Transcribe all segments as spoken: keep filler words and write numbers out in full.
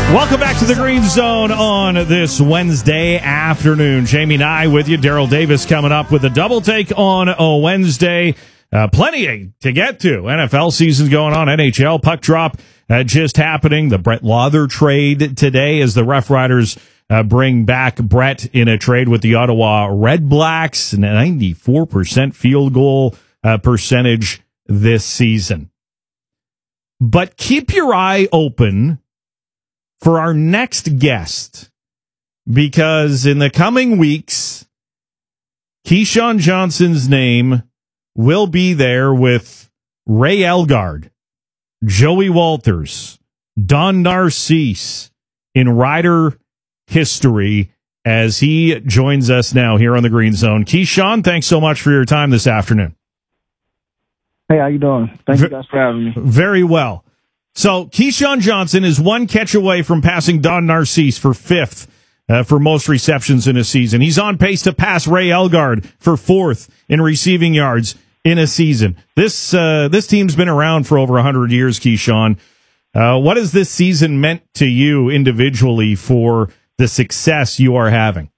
Welcome back to the Green Zone on this Wednesday afternoon. Jamie Nye with you. Daryl Davis coming up with a double take on a Wednesday. Uh, plenty to get to. N F L season's going on. N H L puck drop uh, just happening. The Brett Lawther trade today as the Rough Riders uh, bring back Brett in a trade with the Ottawa Red Blacks. ninety-four percent field goal uh, percentage this season. But keep your eye open for our next guest, because in the coming weeks, Keyshawn Johnson's name will be there with Ray Elgaard, Joey Walters, Don Narcisse in Rider history as he joins us now here on the Green Zone. Keyshawn, thanks so much for your time this afternoon. Hey, how you doing? Thank you guys for having me. Very well. So Keyshawn Johnson is one catch away from passing Don Narcisse for fifth uh, for most receptions in a season. He's on pace to pass Ray Elgaard for fourth in receiving yards in a season. This uh, this team's been around for over one hundred years, Keyshawn. Uh, what has this season meant to you individually for the success you are having?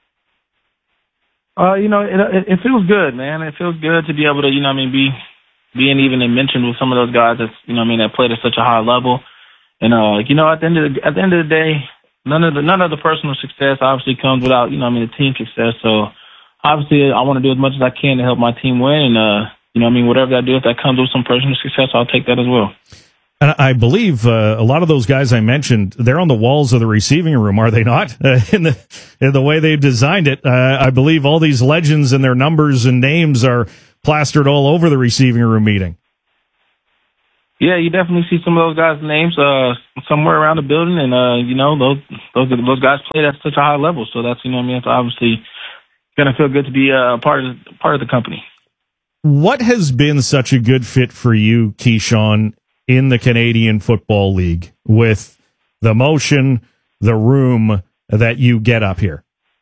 Uh, you know, it, it, it feels good, man. It feels good to be able to, you know, what I mean, be being even mentioned with some of those guys that's, you know, what I mean, that played at such a high level. And uh, you know, at the end of the at the end of the day, none of the none of the personal success obviously comes without, you know, what I mean, the team success. So obviously, I want to do as much as I can to help my team win. And uh, you know, what I mean, whatever I do, if that comes with some personal success, I'll take that as well. And I believe uh, a lot of those guys I mentioned, they're on the walls of the receiving room, are they not? Uh, in the in the way they've designed it, uh, I believe all these legends and their numbers and names are plastered all over the receiving room meeting. Yeah, you definitely see some of those guys' names uh, somewhere around the building, and uh, you know, those those those guys played at such a high level. So that's, you know what I mean, it's obviously gonna feel good to be a uh, part of part of the company. What has been such a good fit for you, Keyshawn, in the Canadian Football League with the motion, the room that you get up here?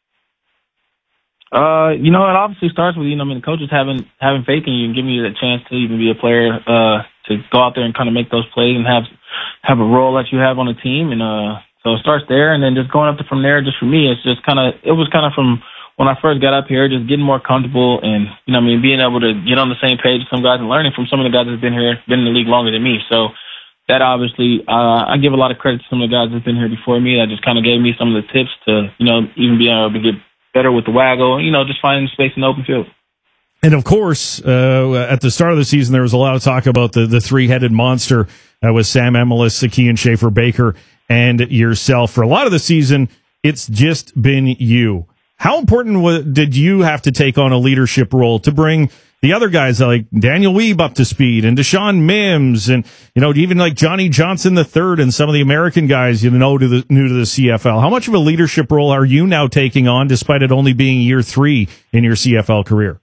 Uh, you know, it obviously starts with, you know, I mean, the coaches having having faith in you and giving you the chance to even be a player, uh, to go out there and kind of make those plays and have have a role that you have on the team. And uh, so it starts there, and then just going up to from there. Just for me, it's just kind of it was kind of from when I first got up here, just getting more comfortable and, you know, I mean, being able to get on the same page with some guys and learning from some of the guys that've been here, been in the league longer than me. So that obviously, uh, I give a lot of credit to some of the guys that've been here before me. That just kind of gave me some of the tips to, you know, even be able to get better with the waggle, you know, just finding space in the open field. And of course, uh, at the start of the season, there was a lot of talk about the, the three-headed monster uh, with Sam Emilus, Sakian Schaefer-Baker, and yourself. For a lot of the season, it's just been you. How important was, did you have to take on a leadership role to bring the other guys like Daniel Weeb up to speed and Deshaun Mims and, you know, even like Johnny Johnson the third and some of the American guys, you know, to the, new to the C F L? How much of a leadership role are you now taking on despite it only being year three in your C F L career?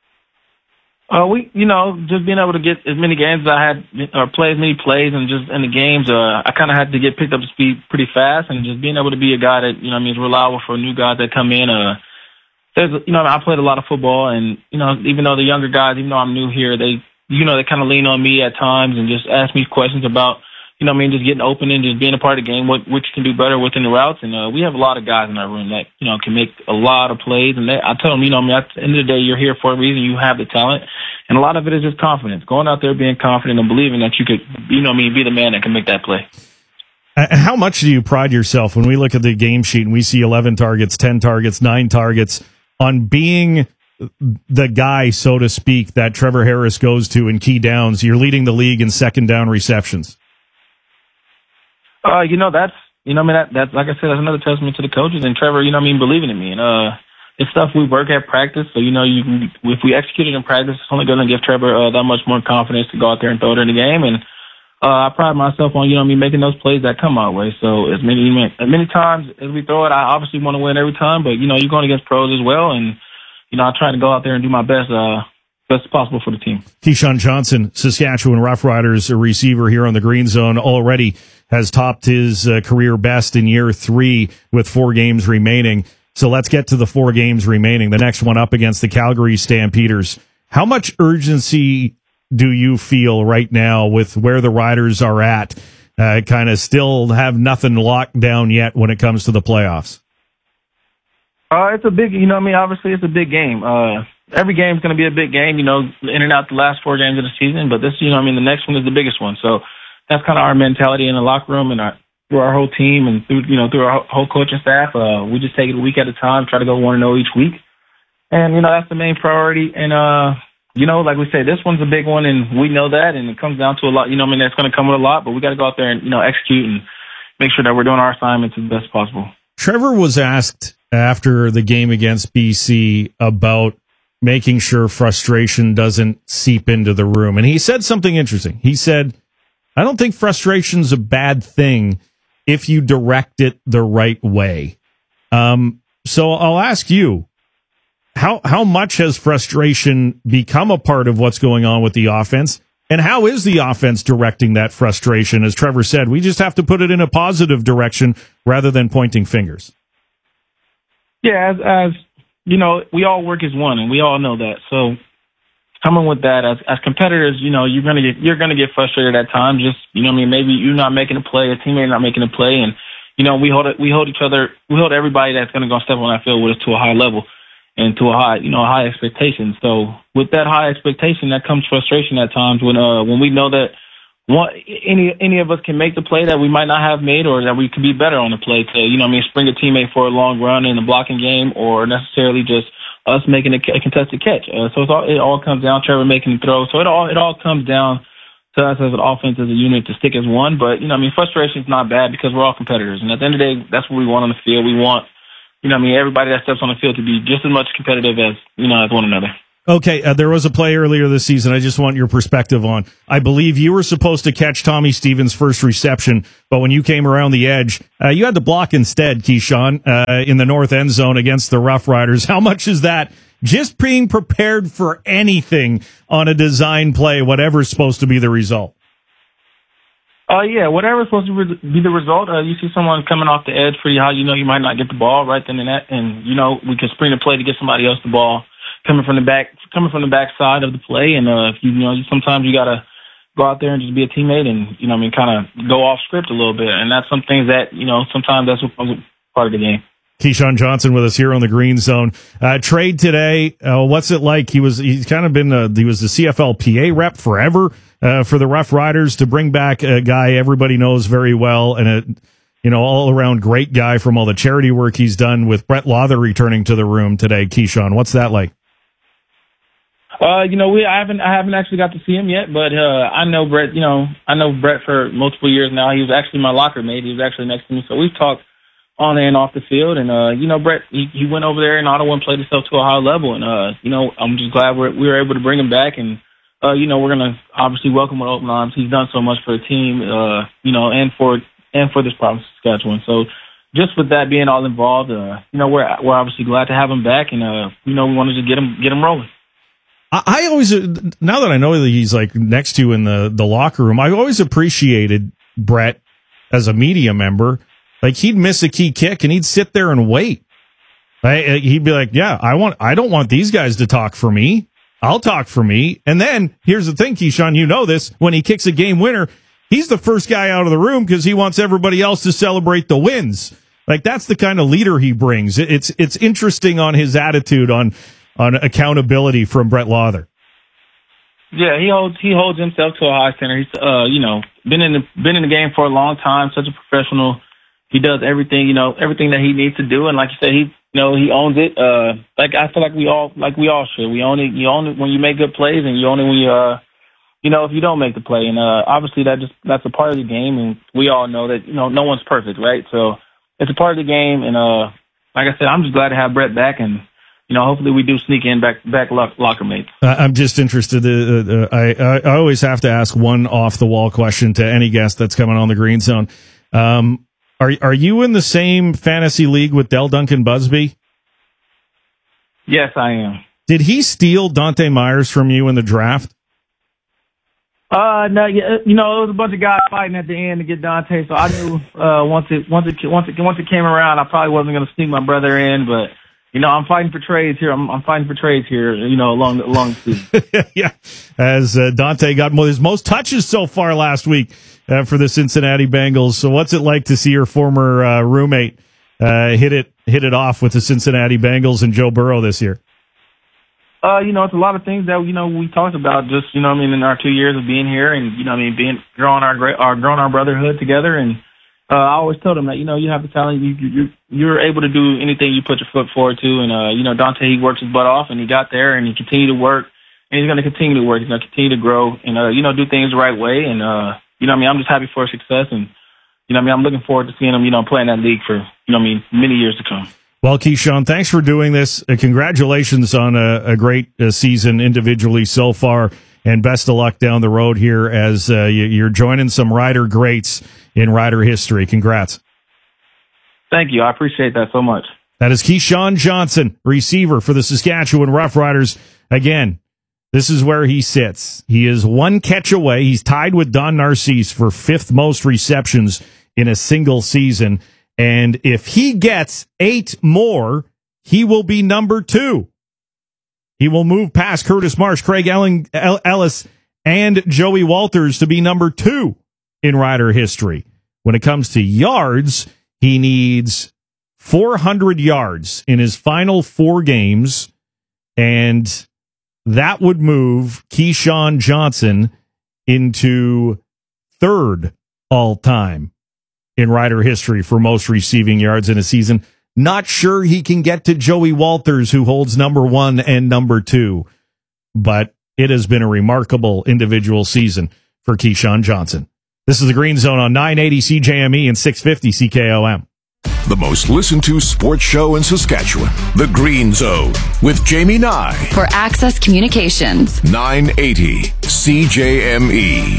Uh, we, you know, just being able to get as many games as I had, or play as many plays and just in the games, uh, I kind of had to get picked up to speed pretty fast, and just being able to be a guy that, you know, I mean, is reliable for new guys that come in. Uh, there's, you know, I played a lot of football, and, you know, even though the younger guys, even though I'm new here, they, you know, they kind of lean on me at times and just ask me questions about, you know, I mean, just getting open and just being a part of the game, what, what you can do better within the routes. And, uh, we have a lot of guys in our room that, you know, can make a lot of plays. And they, I tell them, you know, I mean, at the end of the day, you're here for a reason. You have the talent. And a lot of it is just confidence, going out there, being confident and believing that you could, you know, I mean, be the man that can make that play. How much do you pride yourself when we look at the game sheet and we see eleven targets, ten targets, nine targets on being the guy, so to speak, that Trevor Harris goes to in key downs? You're leading the league in second down receptions. Uh, you know, that's, you know, I mean, that, that's, like I said, that's another testament to the coaches and Trevor, you know, I mean, believing in me. And, uh, it's stuff we work at practice. So, you know, you can, if we execute it in practice, it's only going to give Trevor uh, that much more confidence to go out there and throw it in the game. And, uh, I pride myself on, you know, I mean, making those plays that come our way. So as many, as many times as we throw it, I obviously want to win every time, but, you know, you're going against pros as well. And, you know, I try to go out there and do my best, uh, best possible for the team. Keyshawn Johnson, Saskatchewan Roughriders, a receiver here on the Green Zone, already has topped his uh, career best in year three with four games remaining. So let's get to the four games remaining. The next one up against the Calgary Stampeders. How much urgency do you feel right now with where the Riders are at uh, kind of still have nothing locked down yet when it comes to the playoffs? Uh, it's a big, you know what I mean? Obviously, it's a big game. Uh, every game is going to be a big game, you know, in and out the last four games of the season. But this, you know what I mean, the next one is the biggest one. So that's kind of our mentality in the locker room and our, through our whole team and through, you know, through our whole coaching staff. Uh, we just take it a week at a time, try to go one and oh each week. And, you know, that's the main priority. And, uh, you know, like we say, this one's a big one, and we know that, and it comes down to a lot. You know, I mean, that's going to come with a lot, but we got to go out there and, you know, execute and make sure that we're doing our assignments as best possible. Trevor was asked after the game against B C about making sure frustration doesn't seep into the room, and he said something interesting. He said, I don't think frustration's a bad thing if you direct it the right way. Um, so I'll ask you, How how much has frustration become a part of what's going on with the offense? And how is the offense directing that frustration? As Trevor said, we just have to put it in a positive direction rather than pointing fingers. Yeah, as, as you know, we all work as one, and we all know that. So coming with that, as as competitors, you know, you're gonna get you're gonna get frustrated at times. Just you know, what I mean, maybe you're not making a play, a teammate not making a play, and you know, we hold it, we hold each other, we hold everybody that's gonna go step on that field with us to a high level. And to a high, you know, high expectation. So with that high expectation, that comes frustration at times when, uh, when we know that one, any, any of us can make the play that we might not have made, or that we could be better on the play to, you know, what I mean, spring a teammate for a long run in the blocking game, or necessarily just us making a, a contested catch. Uh, so it's all, it all comes down Trevor making the throw. So it all, it all comes down to us as an offense, as a unit, to stick as one. But, you know, I mean, frustration is not bad because we're all competitors. And at the end of the day, that's what we want on the field. We want, you know what I mean, everybody that steps on the field to be just as much competitive as, you know, as one another. Okay, uh, there was a play earlier this season I just want your perspective on. I believe you were supposed to catch Tommy Stevens' first reception, but when you came around the edge, uh, you had to block instead, Keyshawn, uh, in the north end zone against the Rough Riders. How much is that just being prepared for anything on a design play, whatever's supposed to be the result? Uh, yeah, whatever's supposed to be the result, uh, you see someone coming off the edge pretty high, you know you might not get the ball right then and that, and, you know, we can spring a play to get somebody else the ball coming from the back, coming from the back side of the play, and, uh, you, you know, sometimes you gotta go out there and just be a teammate and, you know what I mean, kind of go off script a little bit, and that's some things that, you know, sometimes that's what comes part of the game. Keyshawn Johnson with us here on the Green Zone. Uh, trade today. Uh, what's it like? He was, he's kind of been, uh, he was the C F L P A rep forever, uh, for the Rough Riders, to bring back a guy everybody knows very well and a, you know, all around great guy from all the charity work he's done, with Brett Lawther returning to the room today. Keyshawn, what's that like? Uh, you know, we, I haven't, I haven't actually got to see him yet, but, uh, I know Brett, you know, I know Brett for multiple years now. He was actually my locker mate. He was actually next to me. So we've talked on and off the field. And, uh, you know, Brett, he, he went over there in Ottawa and played himself to a high level. And, uh, you know, I'm just glad we're, we were able to bring him back. And, uh, you know, we're going to obviously welcome with open arms. He's done so much for the team, uh, you know, and for, and for this province of Saskatchewan. So just with that being all involved, uh, you know, we're, we're obviously glad to have him back. And, uh, you know, we wanted to get him, get him rolling. I always, now that I know that he's like next to you in the, the locker room, I've always appreciated Brett as a media member. Like, he'd miss a key kick and he'd sit there and wait. I, he'd be like, yeah, I want, I don't want these guys to talk for me. I'll talk for me. And then here's the thing, Keyshawn, you know this, when he kicks a game winner, he's the first guy out of the room because he wants everybody else to celebrate the wins. Like, that's the kind of leader he brings. It's, it's interesting on his attitude on, on accountability from Brett Lawther. Yeah, he holds he holds himself to a high standard. He's uh, you know, been in the been in the game for a long time, such a professional. He does everything, you know, everything that he needs to do, and like you said, he you know, he owns it. Uh like I feel like we all like we all should. We own it you own it when you make good plays, and you own it when you uh you know, if you don't make the play. And uh obviously that just that's a part of the game, and we all know that, you know, no one's perfect, right? So it's a part of the game, and uh like I said, I'm just glad to have Brett back, and you know, hopefully we do sneak in back back lock, locker mates. Uh, I'm just interested. Uh, uh, I, I always have to ask one off the wall question to any guest that's coming on the Green Zone. Um, are are you in the same fantasy league with Dell Duncan Busby? Yes, I am. Did he steal Dante Myers from you in the draft? Uh, no, you know, it was a bunch of guys fighting at the end to get Dante, so I knew uh once it once it once it once it came around, I probably wasn't going to sneak my brother in, but. you know, I'm fighting for trades here. I'm, I'm fighting for trades here, you know, along, along the season. Yeah. As uh, Dante got mo- his most touches so far last week uh, for the Cincinnati Bengals. So what's it like to see your former uh, roommate uh, hit it hit it off with the Cincinnati Bengals and Joe Burrow this year? Uh, you know, it's a lot of things that, you know, we talked about just, you know, I mean, in our two years of being here and, you know, I mean, being, growing our great, our, growing our brotherhood together. And, uh, I always told him that, you know, you have the talent, you, you, you're able to do anything you put your foot forward to. And, uh, you know, Dante, he worked his butt off and he got there and he continued to work and he's going to continue to work. He's going to continue to grow and, uh, you know, do things the right way. And, uh, you know, I mean, I'm just happy for his success and, you know, I mean, I'm looking forward to seeing him, you know, play in that league for, you know, I mean, many years to come. Well, Keyshawn, thanks for doing this. Uh, congratulations on a, a great uh, season individually so far, and best of luck down the road here as uh, you, you're joining some Rider greats in Rider history. Congrats. Thank you. I appreciate that so much. That is Keyshawn Johnson, receiver for the Saskatchewan Roughriders. Again, this is where he sits. He is one catch away. He's tied with Don Narcisse for fifth most receptions in a single season. And if he gets eight more, he will be number two. He will move past Curtis Marsh, Craig Elling, Ellis, and Joey Walters to be number two in Rider history. When it comes to yards, he needs four hundred yards in his final four games, and that would move Keyshawn Johnson into third all-time in Rider history for most receiving yards in a season. Not sure he can get to Joey Walters, who holds number one and number two, but it has been a remarkable individual season for Keyshawn Johnson. This is the Green Zone on nine eighty C J M E and six fifty C K O M. The most listened to sports show in Saskatchewan, The Green Zone, with Jamie Nye. For Access Communications. nine eighty C J M E.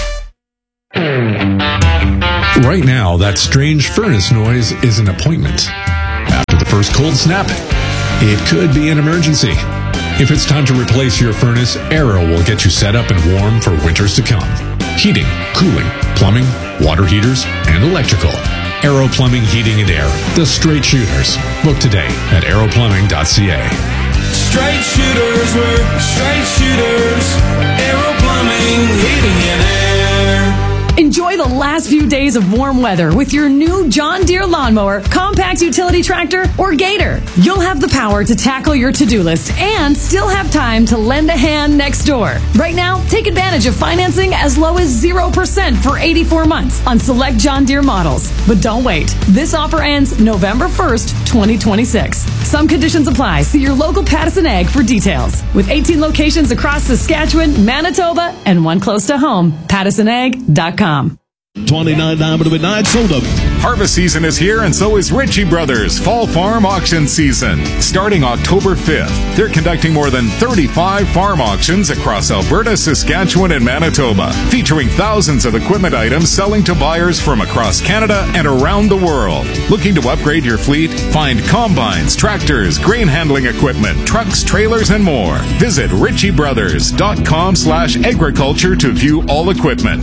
Right now, that strange furnace noise is an appointment. After the first cold snap, it could be an emergency. If it's time to replace your furnace, Arrow will get you set up and warm for winters to come. Heating, cooling, plumbing, water heaters, and electrical. Arrow Plumbing, Heating, and Air. The Straight Shooters. Book today at arrow plumbing dot c a. Straight shooters, we're straight shooters. Arrow Plumbing, Heating, and Air. Enjoy the last few days of warm weather with your new John Deere lawnmower, compact utility tractor, or Gator. You'll have the power to tackle your to-do list and still have time to lend a hand next door. Right now, take advantage of financing as low as zero percent for eighty-four months on select John Deere models. But don't wait. This offer ends November first, twenty twenty-six. Some conditions apply. See your local Pattison Ag for details. With eighteen locations across Saskatchewan, Manitoba, and one close to home, pattison ag dot com. twenty-nine dollars to midnight sold up. Harvest season is here, and so is Ritchie Brothers Fall Farm Auction Season. Starting October fifth, they're conducting more than thirty-five farm auctions across Alberta, Saskatchewan, and Manitoba, featuring thousands of equipment items selling to buyers from across Canada and around the world. Looking to upgrade your fleet? Find combines, tractors, grain handling equipment, trucks, trailers, and more. Visit ritchie brothers dot com slash agriculture to view all equipment.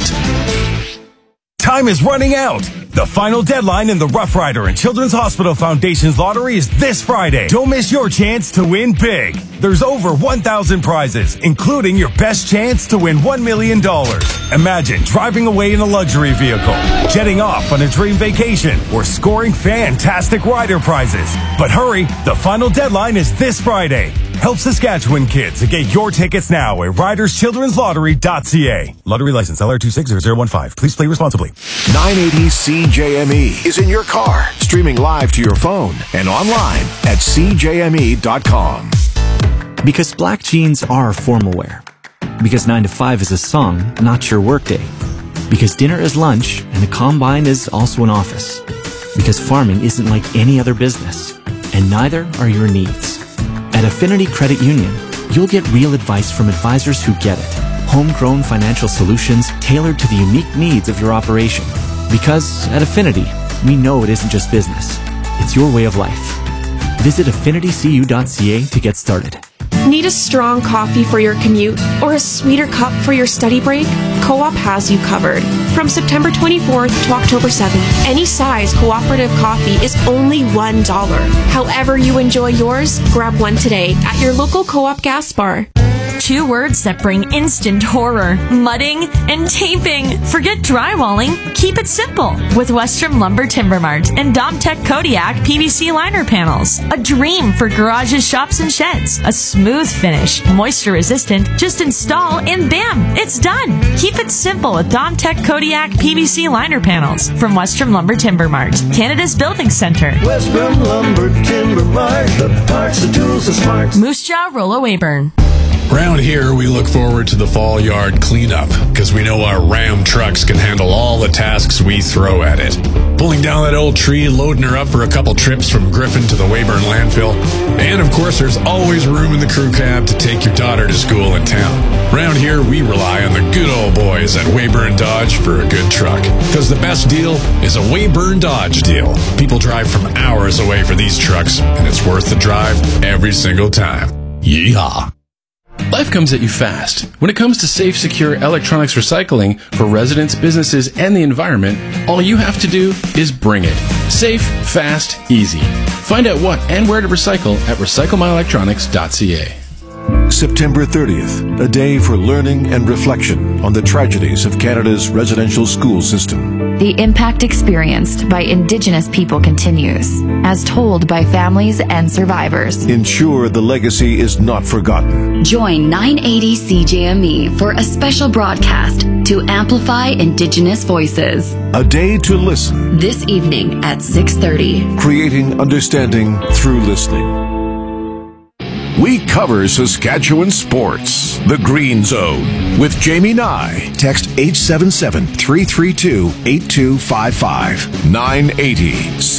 Time is running out. The final deadline in the Rough Rider and Children's Hospital Foundation's lottery is this Friday. Don't miss your chance to win big. There's over one thousand prizes, including your best chance to win one million dollars. Imagine driving away in a luxury vehicle, jetting off on a dream vacation, or scoring fantastic rider prizes. But hurry, the final deadline is this Friday. Help Saskatchewan kids and get your tickets now at riders children's lottery dot c a. Lottery license L R two six zero zero one five. Please play responsibly. nine eighty C J M E is in your car, streaming live to your phone and online at c j m e dot com. Because black jeans are formal wear. Because nine to five is a song, not your workday. Because dinner is lunch and the combine is also an office. Because farming isn't like any other business, and neither are your needs. At Affinity Credit Union, you'll get real advice from advisors who get it. Homegrown financial solutions tailored to the unique needs of your operation. Because at Affinity, we know it isn't just business. It's your way of life. Visit affinity c u dot c a to get started. Need a strong coffee for your commute or a sweeter cup for your study break? Co-op has you covered. From September twenty-fourth to October seventh, any size cooperative coffee is only one dollar. However you enjoy yours, grab one today at your local Co-op gas bar. Two words that bring instant horror: mudding and taping. Forget drywalling. Keep it simple with Western Lumber Timber Mart and Domtech Kodiak P V C liner panels. A dream for garages, shops, and sheds. A smooth finish, moisture resistant. Just install and bam, it's done. Keep it simple with Domtech Kodiak P V C liner panels from Western Lumber Timber Mart, Canada's building center. Western Lumber Timber Mart, the parts, the tools, the smarts. Moose Jaw, Rollo Weyburn. Around here, we look forward to the fall yard cleanup because we know our Ram trucks can handle all the tasks we throw at it. Pulling down that old tree, loading her up for a couple trips from Griffin to the Weyburn landfill. And of course, there's always room in the crew cab to take your daughter to school in town. Around here, we rely on the good old boys at Weyburn Dodge for a good truck. Because the best deal is a Weyburn Dodge deal. People drive from hours away for these trucks, and it's worth the drive every single time. Yeehaw! Life comes at you fast. When it comes to safe, secure electronics recycling for residents, businesses, and the environment, all you have to do is bring it. Safe, fast, easy. Find out what and where to recycle at recycle my electronics dot c a. September thirtieth, a day for learning and reflection on the tragedies of Canada's residential school system. The impact experienced by Indigenous people continues, as told by families and survivors. Ensure the legacy is not forgotten. Join nine eighty C J M E for a special broadcast to amplify Indigenous voices. A day to listen. This evening at six thirty. Creating understanding through listening. We cover Saskatchewan sports. The Green Zone with Jamie Nye. Text eight seven seven, three three two, eight two five five. nine eighty